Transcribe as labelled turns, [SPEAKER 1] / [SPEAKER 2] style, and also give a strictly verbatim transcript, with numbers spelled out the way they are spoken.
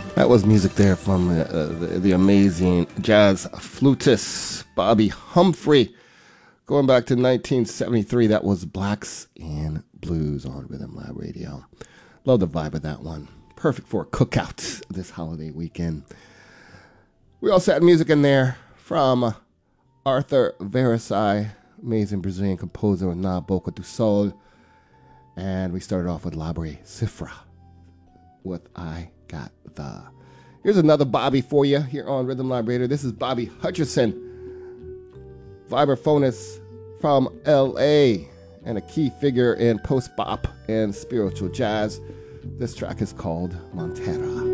[SPEAKER 1] That was music there from uh, the, the amazing jazz flutist Bobby Humphrey. Going back to nineteen seventy-three, that was Blacks and Blues on Rhythm Lab Radio. Love the vibe of that one. Perfect for a cookout this holiday weekend. We also had music in there from Arthur Versailles, amazing Brazilian composer na Boca do Sol. And we started off with Labre Cifra with I Got The. Here's another Bobby for you here on Rhythm Lab Radio. This is Bobby Hutcherson, vibraphonist from L A and a key figure in post-bop and spiritual jazz. This track is called Montera.